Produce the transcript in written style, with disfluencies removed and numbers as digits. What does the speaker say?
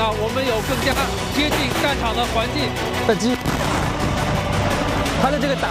那我们有更加贴近战场的环境。 但他的这个打